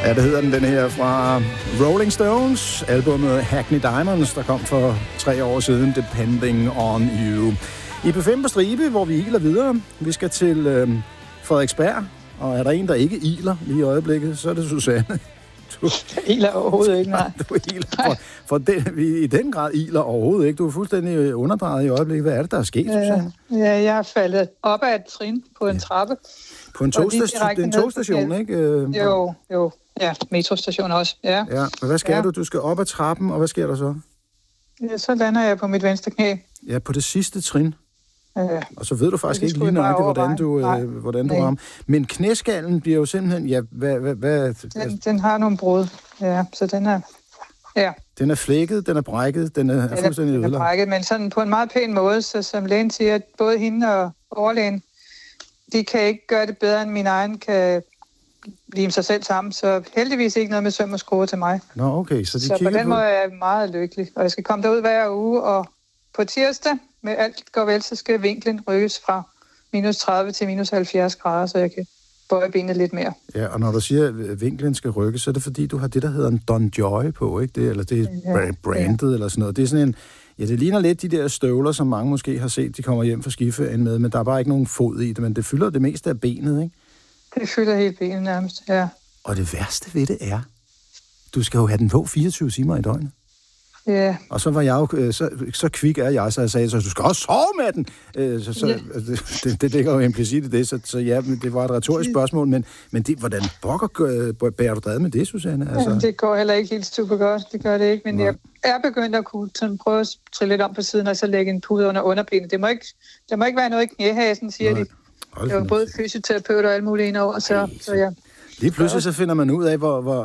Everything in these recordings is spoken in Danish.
Ja, det hedder den her fra Rolling Stones, albumet Hackney Diamonds, der kom for 3 år siden, Depending on You. I P5 på stribe, hvor vi iler videre. Vi skal til Frederiksberg, og er der en, der ikke iler lige i øjeblikket, så er det Susanne. Du iler overhovedet ikke, nej. Du iler for vi i den grad iler overhovedet ikke. Du er fuldstændig underdrejet i øjeblikket. Hvad er det, der er sket, Susanne? Ja, jeg er faldet op ad et trin på en trappe. På en togstation, ikke? Jo. Ja, metrostation også, ja. Ja, men hvad sker du? Du skal op ad trappen, og hvad sker der så? Ja, så lander jeg på mit venstre knæ. Ja, på det sidste trin. Og så ved du faktisk ikke lige nøjagtigt, hvordan du rammer. Men knæskallen bliver jo simpelthen... Ja, den har nogle brud, ja, så den er... Ja. Den er flækket, den er brækket, den er fuldstændig ødelagt. Den er brækket, men sådan på en meget pæn måde, så som lægen siger, at både hende og overlægen, de kan ikke gøre det bedre, end min egen kan lime sig selv sammen, så heldigvis ikke noget med søm og skrue til mig. Nå, okay, så på den måde er jeg meget lykkelig, og jeg skal komme derud hver uge, og på tirsdag, med alt går vel, så skal vinklen rykkes fra minus 30 til minus 70 grader, så jeg kan bøje benet lidt mere. Ja, og når du siger, at vinklen skal rykkes, så er det fordi, du har det, der hedder en Don Joy på, ikke? Det er brandet eller sådan noget. Det er sådan en... Ja, det ligner lidt de der støvler, som mange måske har set, de kommer hjem fra skiferien med, men der er bare ikke nogen fod i det, men det fylder det meste af benet, ikke? Det fylder helt benet nærmest, ja. Og det værste ved det er, du skal jo have den på 24 timer i døgnet. Ja. Og så var jeg jo, så kvik er jeg, så jeg sagde, så du skal også sove med den. Det ligger jo implicit i det, så ja, det var et retorisk spørgsmål, men hvordan bærer du drevet med det, Susanne? Altså... Ja, det går heller ikke helt super godt, det gør det ikke, men jeg er begyndt at kunne prøve at trille lidt om på siden, og så lægge en pude under underbenet. Der må ikke være noget i knæhasen, siger de. Det var både fysioterapeut og alt muligt ind over, så ja. Lige pludselig så finder man ud af,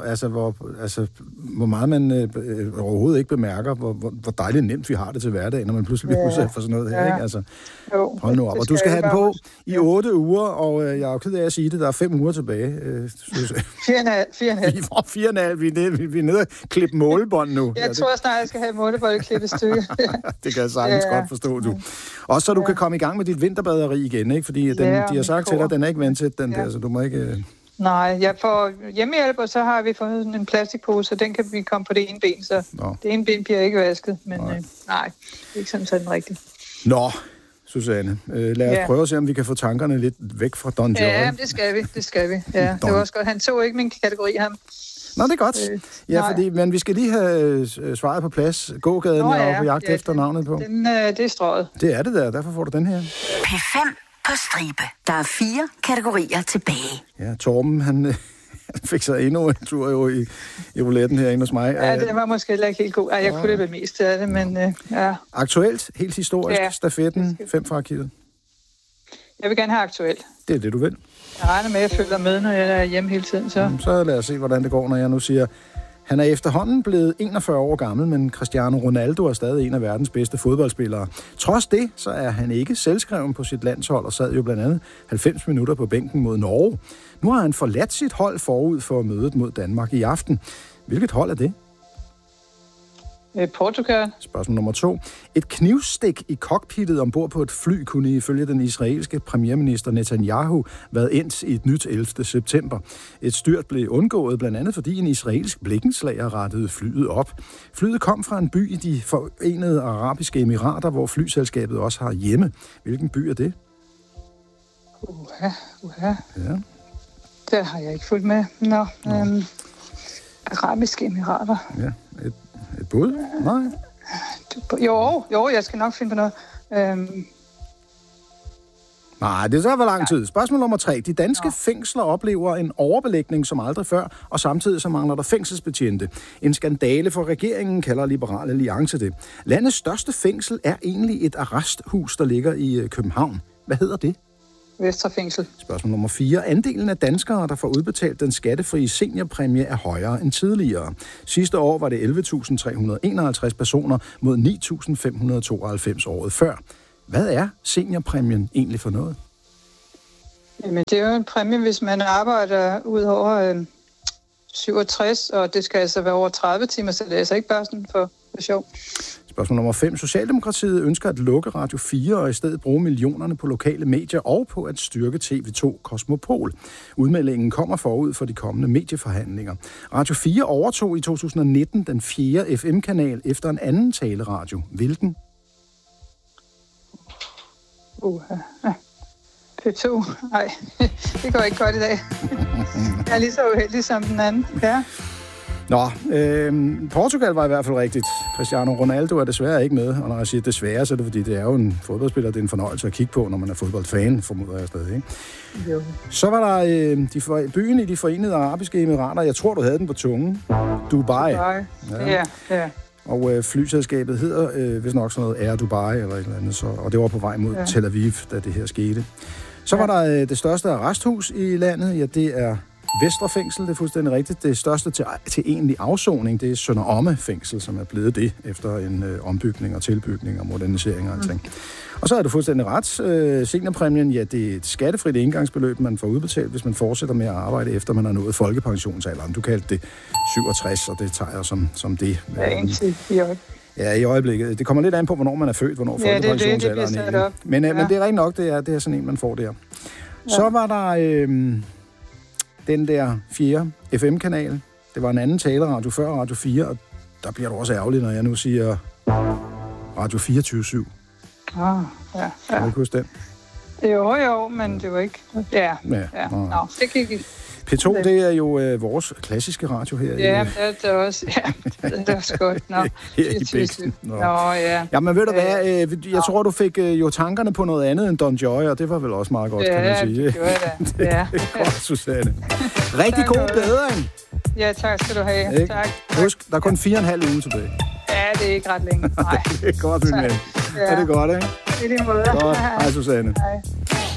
hvor meget man overhovedet ikke bemærker, hvor dejligt nemt vi har det til hverdag, når man pludselig bliver udsat for sådan noget her, ikke? Altså, hold nu op. Og du skal have den på i 8 uger, og jeg er jo ked af at sige det, der er 5 uger tilbage. 4,5. Vi er nede og klippe målebånd nu. Jeg tror snart, jeg skal have målebånd og klippe stykke. Det kan jeg sagtens godt forstå, du. Også så du kan komme i gang med dit vinterbaderi igen, ikke? Fordi de har sagt til dig, at den er ikke vandt den der, så du må ikke... Nej, jeg får hjemmehjælp, og så har vi fået en plastikpose, og den kan vi komme på det ene ben, så det ene ben bliver ikke vasket, men nej, ikke sådan rigtigt. Nå, Susanne, lad os prøve at se, om vi kan få tankerne lidt væk fra Don Joy. Ja, det skal vi. Ja, det var også godt. Han tog ikke min kategori, ham. Nå, det er godt. Men vi skal lige have svaret på plads. Gågaden er på jagt efter navnet på. Det er strøget. Det er det der, derfor får du den her. P5 på stribe. Der er 4 kategorier tilbage. Ja, Torben, han fik sig endnu en tur jo i rouletten herinde hos mig. Ja, det var måske heller ikke helt god. Jeg kunne det mest af det, men ja. Aktuelt, helt historisk, stafetten, 5 fra arkivet. Jeg vil gerne have aktuelt. Det er det, du vil. Jeg regner med, at jeg følger med, når jeg er hjemme hele tiden. Så lad os se, hvordan det går, når jeg nu siger... Han er efterhånden blevet 41 år gammel, men Cristiano Ronaldo er stadig en af verdens bedste fodboldspillere. Trods det, så er han ikke selvskreven på sit landshold og sad jo blandt andet 90 minutter på bænken mod Norge. Nu har han forladt sit hold forud for mødet mod Danmark i aften. Hvilket hold er det? Portugal. Spørgsmål nummer 2. Et knivstik i cockpittet ombord på et fly kunne ifølge den israelske premierminister Netanyahu været endt i et nyt 11. september. Et styrt blev undgået blandt andet fordi en israelsk blikkenslager rettede flyet op. Flyet kom fra en by i de Forenede Arabiske Emirater, hvor flyselskabet også har hjemme. Hvilken by er det? Ja. Det har jeg ikke fulgt med. Arabiske Emirater. Ja, et bud? Nej. Jo, jeg skal nok finde på noget. Nej, det er så for lang tid. Spørgsmål nummer 3. De danske fængsler oplever en overbelægning som aldrig før, og samtidig så mangler der fængselsbetjente. En skandale for regeringen kalder Liberal Alliance det. Landets største fængsel er egentlig et arresthus, der ligger i København. Hvad hedder det? Vestre Fængsel. Spørgsmål nummer 4. Andelen af danskere, der får udbetalt den skattefrie seniorpræmie, er højere end tidligere. Sidste år var det 11.351 personer mod 9.592 året før. Hvad er seniorpræmien egentlig for noget? Jamen, det er jo en præmie, hvis man arbejder ud over 67, og det skal altså være over 30 timer, så det er altså ikke bare sådan for sjov. Spørgsmål nummer 5. Socialdemokratiet ønsker at lukke Radio 4 og i stedet bruge millionerne på lokale medier og på at styrke TV2 Kosmopol. Udmeldingen kommer forud for de kommende medieforhandlinger. Radio 4 overtog i 2019 den 4. FM-kanal efter en anden taleradio. Hvilken? P2. Nej, det går ikke godt i dag. Jeg er lige så uheldig som den anden. Ja. Nå, Portugal var i hvert fald rigtigt. Cristiano Ronaldo er desværre ikke med, og når jeg siger desværre, så er det fordi, det er jo en fodboldspiller, det er en fornøjelse at kigge på, når man er fodboldfan, formoder jeg stadig, ikke? Jo. Så var der byen i de Forenede Arabiske Emirater, jeg tror, du havde den på tungen. Dubai. Ja. Og flyselskabet hedder vist nok sådan noget Air Dubai eller et eller andet, og det var på vej mod Tel Aviv, da det her skete. Så var der det største arresthus i landet, ja, det er Vestre Fængsel, det er fuldstændig rigtigt. Det største til egentlig afsoning, det er Sønder Omme Fængsel, som er blevet det efter en ombygning og tilbygning og modernisering og alting. Og så er du fuldstændig ret. Seniorpræmien, ja, det er et skattefrit indgangsbeløb, man får udbetalt, hvis man fortsætter med at arbejde, efter man har nået folkepensionsalderen. Du kaldte det 67, og det tager jeg som det. Ja, indtil i øjeblikket. Ja, i øjeblikket. Det kommer lidt an på, hvornår man er født, hvornår folkepensionsalderen er. Men det er rigtig nok, det er sådan en, man får der. Ja. Så var der den der 4. FM-kanal. Det var en anden taleradio før Radio 4, og der bliver du også ærgerlig, når jeg nu siger Radio 24/7. Ja. Kan du ikke huske den? Jo, men det var ikke... Ja. Nå, det gik ikke. P2, det er jo vores klassiske radio her. Ja, det er også. Ja, det er også godt. Nå, her i Bæksten. Nå, ja. Jamen, ved du hvad? Jeg tror, du fik jo tankerne på noget andet end Don Joy, og det var vel også meget godt, kan man sige. Ja, det gjorde jeg da. Ja. Det er godt, Susanne. Rigtig god bedring. Ja, tak skal du have. Tak. Husk, der er kun 4,5 uge tilbage. Ja, det er ikke ret længe. Nej. Det er godt, min ven. Ja. Er det godt, ikke? I lige måde. Godt. Hej, Susanne. Hej.